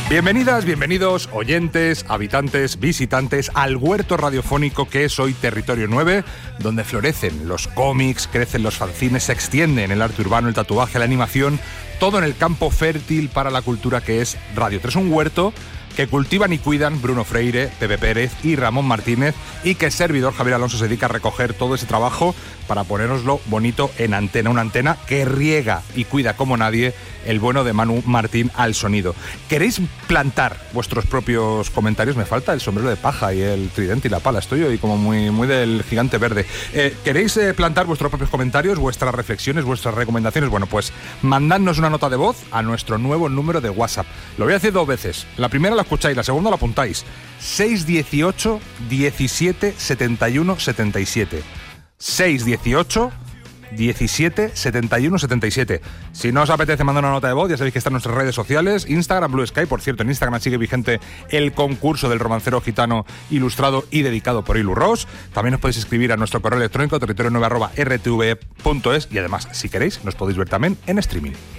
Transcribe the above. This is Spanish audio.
Bienvenidas, bienvenidos, oyentes, habitantes, visitantes, al huerto radiofónico que es hoy Territorio 9, donde florecen los cómics, crecen los fanzines, se extienden el arte urbano, el tatuaje, la animación, todo en el campo fértil para la cultura que es Radio 3, un huerto que cultivan y cuidan Bruno Freire, Pepe Pérez y Ramón Martínez, y que el servidor Javier Alonso se dedica a recoger todo ese trabajo para ponéroslo bonito en antena, una antena que riega y cuida como nadie el bueno de Manu Martín al sonido. ¿Queréis plantar vuestros propios comentarios? Me falta el sombrero de paja y el tridente y la pala, estoy hoy como muy del gigante verde. ¿Queréis plantar vuestros propios comentarios, vuestras reflexiones, vuestras recomendaciones? Bueno, pues mandadnos una nota de voz a nuestro nuevo número de WhatsApp. Lo voy a hacer 2 veces. La primera la escucháis, la segunda la apuntáis. 618 17 71 77. 618 17 71 77. Si no os apetece mandar una nota de voz, ya sabéis que están nuestras redes sociales, Instagram, Blue Sky. Por cierto, en Instagram sigue vigente el concurso del romancero gitano ilustrado y dedicado por Ilu Ross. También os podéis escribir a nuestro correo electrónico territorio9@rtve.es, y además, si queréis, nos podéis ver también en streaming.